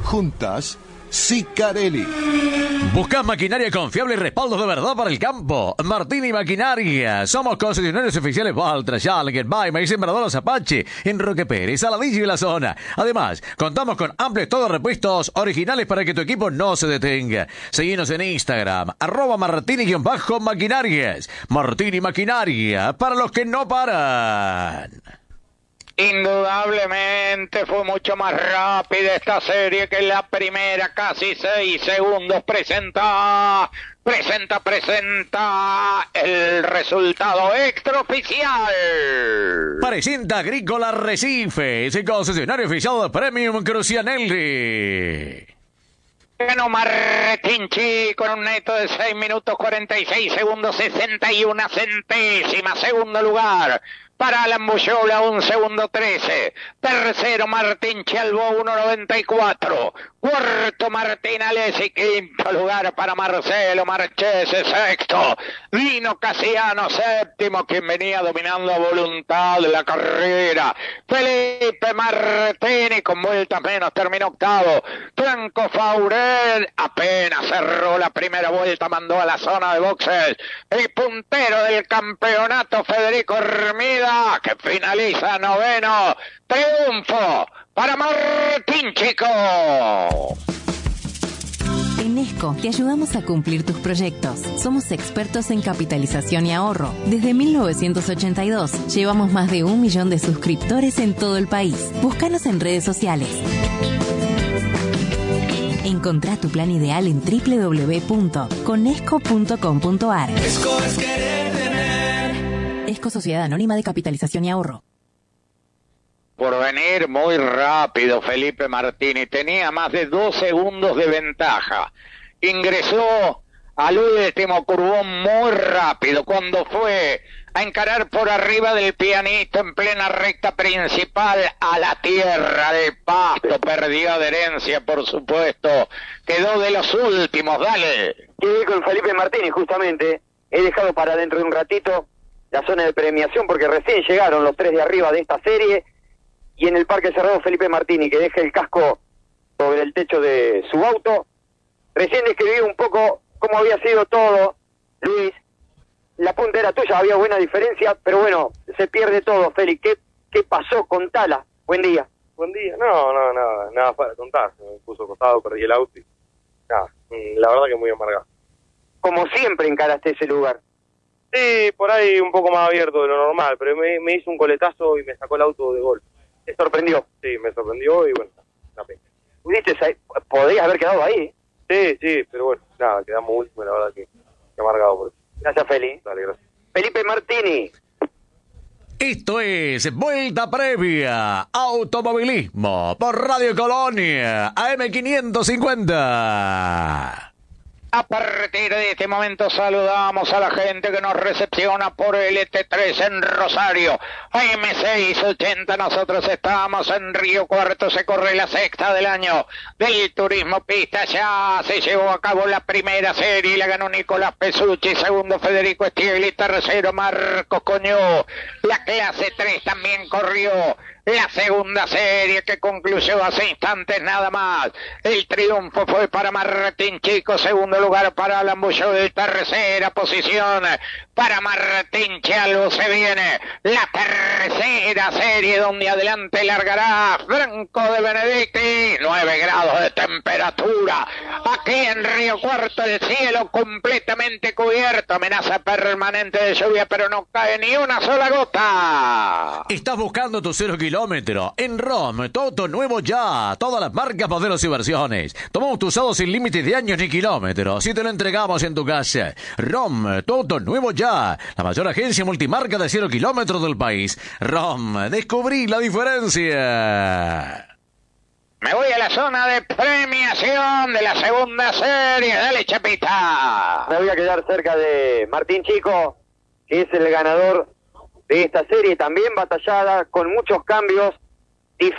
Juntas, Sicarelli. Buscas maquinaria confiable y respaldos de verdad para el campo. Martini Maquinaria. Somos concesionarios oficiales Valtra, Schalke, Baima y Sembradoras Apache en Roque Pérez, Saladillo y la zona. Además, contamos con amplios todos repuestos originales para que tu equipo no se detenga. Seguinos en Instagram, @Martini-Maquinarias. Martini Maquinaria, para los que no paran. Indudablemente fue mucho más rápida esta serie que la primera, casi 6 segundos. Presenta el resultado extraoficial. Presenta Agrícola Recife, el concesionario oficial de Premium Crucianelli. Ganó Martín Chico con un neto de 6 minutos 46 segundos 61 centésimas. Segundo lugar para Alan Buyola, 1 segundo 13. Tercero, Martín Chalbo, 1.94. Cuarto, Martín Alessi. Quinto lugar para Marcelo Marchese. Sexto, Dino Casiano. Séptimo, quien venía dominando a voluntad la carrera, Felipe Martini, con vueltas menos, terminó octavo. Franco Faurel apenas cerró la primera vuelta, mandó a la zona de boxes el puntero del campeonato, Federico Hermida, que finaliza noveno. Triunfo para Martín Chico. En Esco te ayudamos a cumplir tus proyectos. Somos expertos en capitalización y ahorro. Desde 1982 llevamos más de 1 millón de suscriptores en todo el país. Búscanos en redes sociales. Encontrá tu plan ideal en www.conesco.com.ar. Esco es querer tener. Esco Sociedad Anónima de Capitalización y Ahorro. Por venir muy rápido Felipe Martini, tenía más de 2 segundos de ventaja. Ingresó al último curvón muy rápido cuando fue a encarar por arriba del pianista en plena recta principal a la tierra del pasto. Perdió adherencia, por supuesto. Quedó de los últimos, dale. Quedé con Felipe Martini, justamente. He dejado para dentro de un ratito la zona de premiación porque recién llegaron los 3 de arriba de esta serie. Y en el Parque Cerrado, Felipe Martini, que deja el casco sobre el techo de su auto. Recién describí un poco cómo había sido todo, Luis. La punta era tuya, había buena diferencia, pero bueno, se pierde todo, Félix. ¿Qué pasó? Contala. Buen día. Buen día. No, nada para contar. Se me puso costado, perdí el auto y nada, la verdad que muy amargado. Como siempre encaraste ese lugar. Sí, por ahí un poco más abierto de lo normal, pero me hizo un coletazo y me sacó el auto de golpe. ¿Te sorprendió? Sí, me sorprendió y bueno, la pena. Podrías haber quedado ahí. Sí, pero bueno, nada, quedamos últimos, la verdad que amargado por eso. Gracias, Feli. Dale, gracias. Felipe Martini. Esto es Vuelta Previa, Automovilismo, por Radio Colonia, AM550. A partir de este momento saludamos a la gente que nos recepciona por el ET3 en Rosario, AM680. Nosotros estamos en Río Cuarto, se corre la sexta del año del Turismo Pista. Ya se llevó a cabo la primera serie, la ganó Nicolás Pesucci, segundo Federico Stiegli, tercero Marcos Coñó. La clase 3 también corrió la segunda serie, que concluyó hace instantes nada más. El triunfo fue para Martín Chico, segundo lugar para Alan Buyola, tercera posición para Martín Chalbo. Se viene la tercera serie donde adelante largará Franco de Benedicti. 9 grados de temperatura aquí en Río Cuarto, el cielo completamente cubierto, amenaza permanente de lluvia, pero no cae ni una sola gota. ¿Estás buscando tu 0 kilómetro? En ROM, todo nuevo ya. Todas las marcas, modelos y versiones. Tomamos tu usado sin límites de años ni kilómetros y te lo entregamos en tu casa. ROM, todo nuevo ya. La mayor agencia multimarca de 0 kilómetros del país. ROM, descubrí la diferencia. Me voy a la zona de premiación de la segunda serie. Dale, Chapita. Me voy a quedar cerca de Martín Chico, que es el ganador de esta serie, también batallada, con muchos cambios